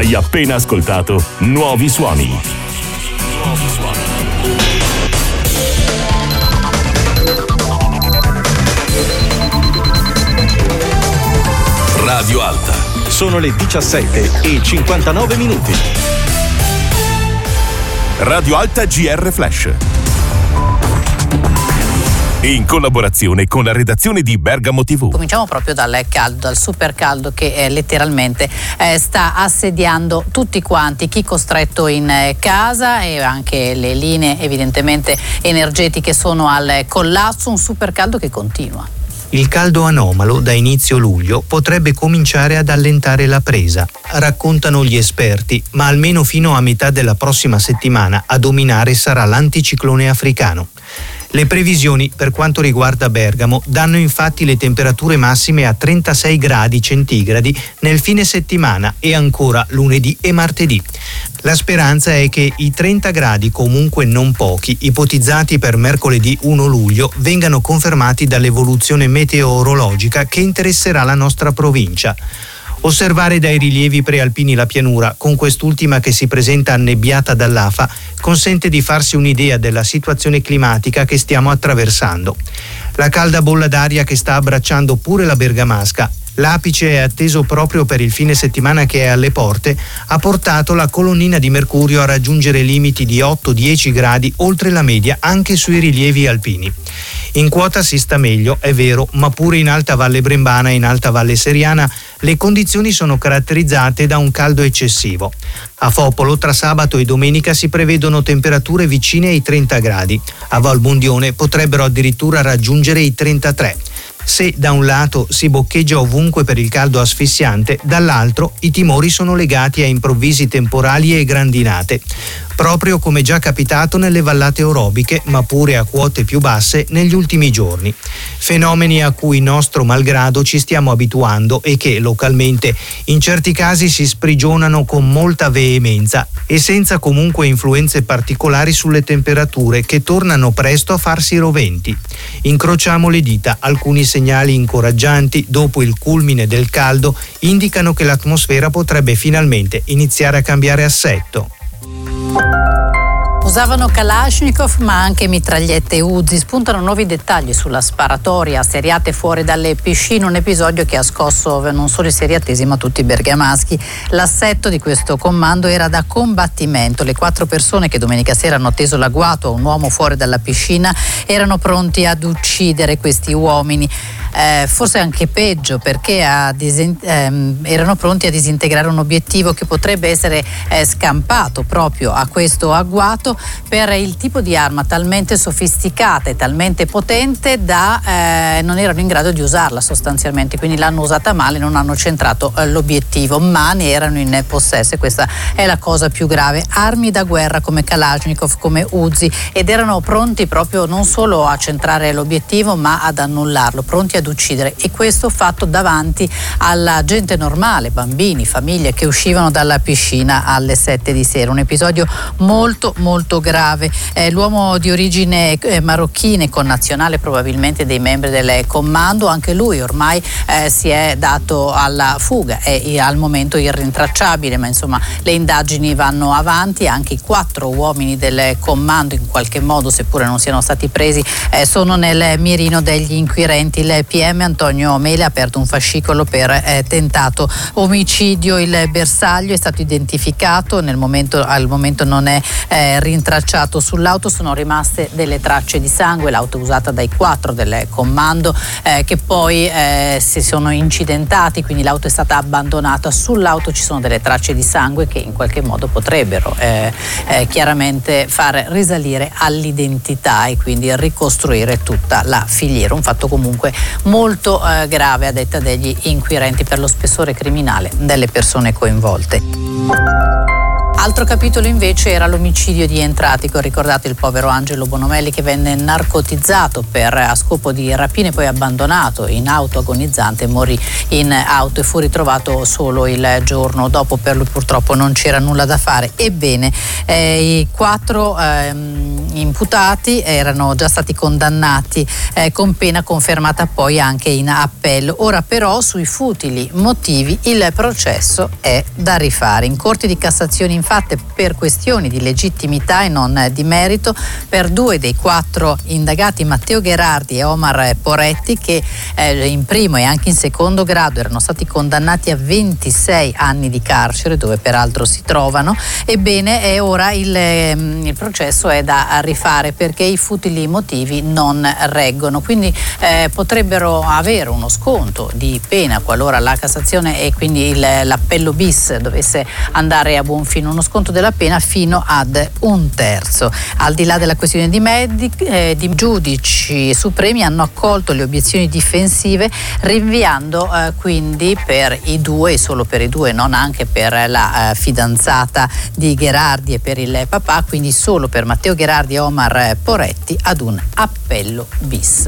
Hai appena ascoltato Nuovi Suoni. Radio Alta. Sono le 17:59. Radio Alta GR Flash. In collaborazione con la redazione di Bergamo TV. Cominciamo proprio dal caldo, dal super caldo che letteralmente sta assediando tutti quanti, chi costretto in casa e anche le linee evidentemente energetiche sono al collasso, un super caldo che continua. Il caldo anomalo da inizio luglio potrebbe cominciare ad allentare la presa, raccontano gli esperti, ma almeno fino a metà della prossima settimana a dominare sarà l'anticiclone africano. Le previsioni per quanto riguarda Bergamo danno infatti le temperature massime a 36 gradi centigradi nel fine settimana e ancora lunedì e martedì. La speranza è che i 30 gradi, comunque non pochi, ipotizzati per mercoledì 1 luglio, vengano confermati dall'evoluzione meteorologica che interesserà la nostra provincia. Osservare dai rilievi prealpini la pianura, con quest'ultima che si presenta annebbiata dall'afa, consente di farsi un'idea della situazione climatica che stiamo attraversando. La calda bolla d'aria che sta abbracciando pure la Bergamasca, l'apice è atteso proprio per il fine settimana che è alle porte, ha portato la colonnina di mercurio a raggiungere limiti di 8-10 gradi oltre la media anche sui rilievi alpini. In quota si sta meglio, è vero, ma pure in Alta Valle Brembana e in Alta Valle Seriana le condizioni sono caratterizzate da un caldo eccessivo. A Fopolo tra sabato e domenica si prevedono temperature vicine ai 30 gradi. A Valbondione potrebbero addirittura raggiungere i 33. Se da un lato si boccheggia ovunque per il caldo asfissiante, dall'altro i timori sono legati a improvvisi temporali e grandinate, proprio come già capitato nelle vallate orobiche, ma pure a quote più basse negli ultimi giorni. Fenomeni a cui nostro malgrado ci stiamo abituando e che localmente in certi casi si sprigionano con molta veemenza e senza comunque influenze particolari sulle temperature che tornano presto a farsi roventi. Incrociamo le dita, alcuni segnali incoraggianti dopo il culmine del caldo indicano che l'atmosfera potrebbe finalmente iniziare a cambiare assetto. Usavano Kalashnikov ma anche mitragliette Uzi. Spuntano nuovi dettagli sulla sparatoria seriate fuori dalle piscine, un episodio che ha scosso non solo i seriatesi ma tutti i bergamaschi. L'assetto di questo comando era da combattimento. Le 4 persone che domenica sera hanno teso l'agguato a un uomo fuori dalla piscina erano pronti ad uccidere questi uomini. Forse anche peggio, perché erano pronti a disintegrare un obiettivo che potrebbe essere scampato proprio a questo agguato per il tipo di arma talmente sofisticata e talmente potente da non erano in grado di usarla sostanzialmente, quindi l'hanno usata male, non hanno centrato l'obiettivo, ma ne erano in possesso e questa è la cosa più grave. Armi da guerra come Kalashnikov, come Uzi, ed erano pronti proprio non solo a centrare l'obiettivo ma ad annullarlo, pronti ad uccidere, e questo fatto davanti alla gente normale, bambini, famiglie che uscivano dalla piscina alle 7 di sera. Un episodio molto molto grave. L'uomo di origine marocchina, connazionale probabilmente dei membri del comando, anche lui ormai si è dato alla fuga, è al momento irrintracciabile, ma insomma le indagini vanno avanti. Anche i 4 uomini del comando in qualche modo, seppure non siano stati presi, sono nel mirino degli inquirenti. Il PM Antonio Mele ha aperto un fascicolo per tentato omicidio. Il bersaglio è stato identificato, al momento non è rintracciato. Sull'auto sono rimaste delle tracce di sangue, l'auto usata dai 4 del comando che poi si sono incidentati, quindi l'auto è stata abbandonata. Sull'auto ci sono delle tracce di sangue che in qualche modo potrebbero chiaramente far risalire all'identità e quindi ricostruire tutta la filiera. Un fatto comunque molto grave a detta degli inquirenti per lo spessore criminale delle persone coinvolte. Altro capitolo invece era l'omicidio di Entratico. Ricordate il povero Angelo Bonomelli che venne narcotizzato a scopo di rapina e poi abbandonato in auto agonizzante, morì in auto e fu ritrovato solo il giorno dopo. Per lui purtroppo non c'era nulla da fare. Ebbene, i 4 imputati erano già stati condannati con pena confermata poi anche in appello. Ora però sui futili motivi il processo è da rifare. In Corte di Cassazione infatti per questioni di legittimità e non di merito per 2 dei 4 indagati, Matteo Gherardi e Omar Poretti, che in primo e anche in secondo grado erano stati condannati a 26 anni di carcere, dove peraltro si trovano. Ebbene, ora il processo è da rifare perché i futili motivi non reggono, quindi potrebbero avere uno sconto di pena qualora la Cassazione e quindi l'appello bis dovesse andare a buon fine, uno sconto della pena fino ad 1/3. Al di là della questione di giudici supremi hanno accolto le obiezioni difensive, rinviando quindi per i 2 e solo per i 2, non anche per la fidanzata di Gherardi e per il papà, quindi solo per Matteo Gherardi e Omar Poretti ad un appello bis.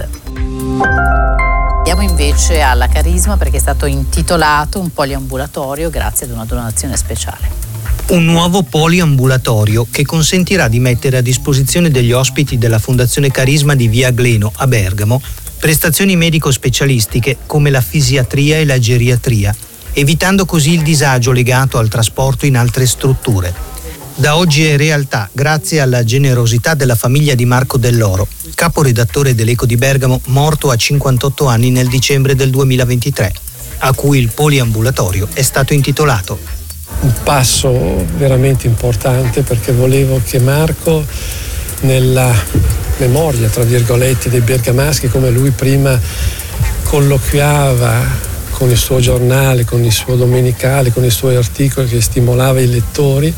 Andiamo invece alla Carisma perché è stato intitolato un poliambulatorio grazie ad una donazione speciale. Un nuovo poliambulatorio che consentirà di mettere a disposizione degli ospiti della Fondazione Carisma di Via Gleno a Bergamo prestazioni medico-specialistiche come la fisiatria e la geriatria, evitando così il disagio legato al trasporto in altre strutture. Da oggi è realtà grazie alla generosità della famiglia di Marco Dell'Oro, caporedattore dell'Eco di Bergamo, morto a 58 anni nel dicembre del 2023, a cui il poliambulatorio è stato intitolato. Un passo veramente importante perché volevo che Marco, nella memoria tra virgolette dei bergamaschi, come lui prima colloquiava con il suo giornale, con il suo domenicale, con i suoi articoli che stimolava i lettori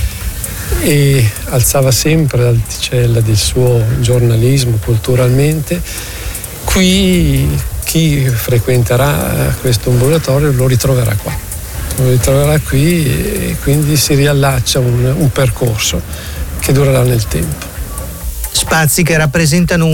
e alzava sempre l'asticella del suo giornalismo culturalmente, qui chi frequenterà questo ambulatorio lo ritroverà qua. Lo ritroverà qui e quindi si riallaccia un percorso che durerà nel tempo. Spazi che rappresentano